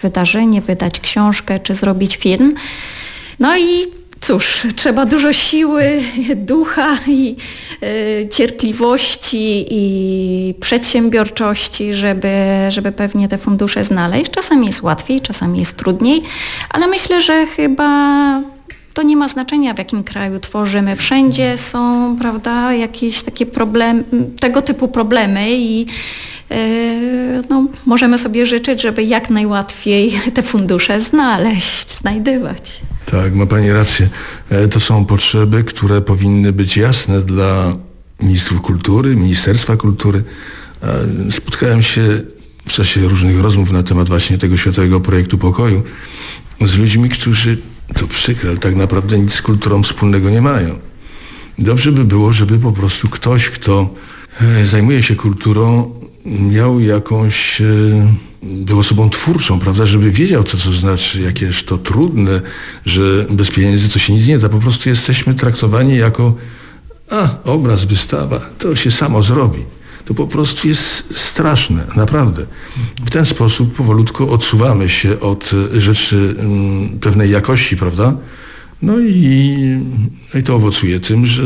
wydarzenie, wydać książkę czy zrobić film. No i cóż, trzeba dużo siły, ducha i cierpliwości i przedsiębiorczości, żeby pewnie te fundusze znaleźć. Czasami jest łatwiej, czasami jest trudniej, ale myślę, że chyba to nie ma znaczenia, w jakim kraju tworzymy. Wszędzie są, prawda, jakieś takie problemy, tego typu problemy i możemy sobie życzyć, żeby jak najłatwiej te fundusze znajdywać. Tak, ma Pani rację. To są potrzeby, które powinny być jasne dla ministrów kultury, Ministerstwa Kultury. Spotkałem się w czasie różnych rozmów na temat właśnie tego Światowego Projektu Pokoju z ludźmi, którzy, to przykre, ale tak naprawdę nic z kulturą wspólnego nie mają. Dobrze by było, żeby po prostu ktoś, kto zajmuje się kulturą, miał jakąś, był osobą twórczą, prawda, żeby wiedział, co to znaczy, jakież to trudne, że bez pieniędzy to się nic nie da. Po prostu jesteśmy traktowani jako obraz, wystawa, to się samo zrobi. To po prostu jest straszne, naprawdę. W ten sposób powolutku odsuwamy się od rzeczy pewnej jakości, prawda? No i to owocuje tym, że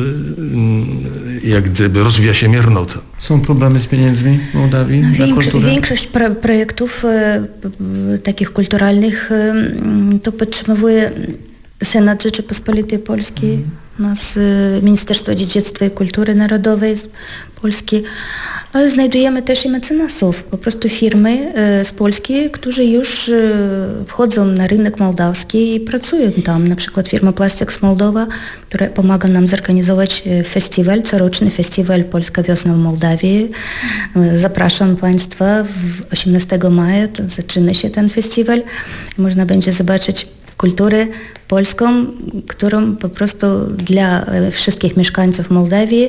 jak gdyby rozwija się miernota. Są problemy z pieniędzmi w Mołdawii dla kultury? Większość projektów takich kulturalnych to podtrzymuje Senat Rzeczypospolitej Polskiej, nas Ministerstwo Dziedzictwa i Kultury Narodowej Polski, ale znajdujemy też i mecenasów, po prostu firmy z Polski, którzy już wchodzą na rynek mołdawski i pracują tam. Na przykład firma Plastics Mołdowa, która pomaga nam zorganizować festiwal, coroczny festiwal Polska Wiosna w Mołdawii. Zapraszam Państwa, 18 maja zaczyna się ten festiwal. Można będzie zobaczyć kulturę polską, którą po prostu dla wszystkich mieszkańców Mołdawii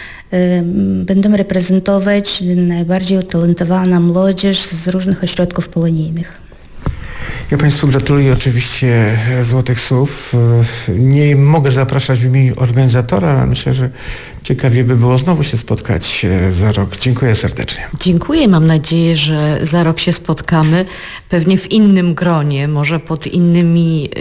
będą reprezentować najbardziej utalentowana młodzież z różnych ośrodków polonijnych. Ja Państwu gratuluję oczywiście złotych słów. Nie mogę zapraszać w imieniu organizatora, ale myślę, że ciekawie by było znowu się spotkać za rok. Dziękuję serdecznie. Dziękuję. Mam nadzieję, że za rok się spotkamy. Pewnie w innym gronie, może pod innymi...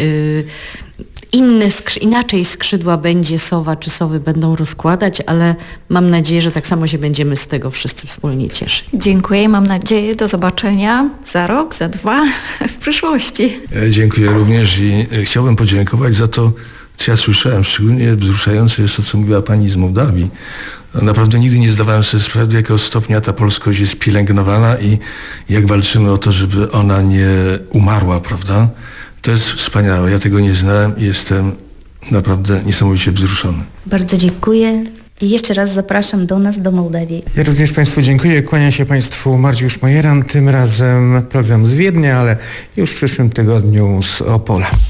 Inaczej skrzydła będzie sowa, czy sowy będą rozkładać, ale mam nadzieję, że tak samo się będziemy z tego wszyscy wspólnie cieszyć. Dziękuję, mam nadzieję do zobaczenia za rok, za 2 w przyszłości. Dziękuję również i chciałbym podziękować za to, co ja słyszałem. Szczególnie wzruszające jest to, co mówiła Pani z Mołdawii. Naprawdę nigdy nie zdawałem sobie sprawy, do jakiego stopnia ta polskość jest pielęgnowana i jak walczymy o to, żeby ona nie umarła, prawda? To jest wspaniałe. Ja tego nie znałem i jestem naprawdę niesamowicie wzruszony. Bardzo dziękuję i jeszcze raz zapraszam do nas, do Mołdawii. Ja również Państwu dziękuję. Kłania się Państwu Mariusz Majeran. Tym razem program z Wiednia, ale już w przyszłym tygodniu z Opola.